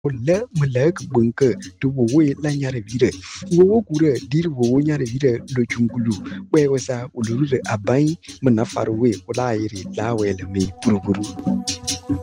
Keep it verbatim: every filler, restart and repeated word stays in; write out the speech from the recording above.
le mulek bunke to wo la nyare vire wo kure dir wo nyare vire lo chungulu we wasa uluru abai mna farwe kula iri la we le mi puruguru